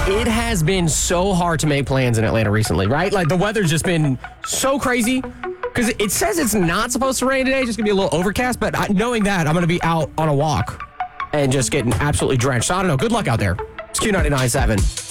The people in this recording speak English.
It has been so hard to make plans in Atlanta recently, right? Like, the weather's just been so crazy. Because it says it's not supposed to rain today, just going to be a little overcast. But knowing that, I'm going to be out on a walk and just getting absolutely drenched. So I don't know. Good luck out there. It's Q99.7.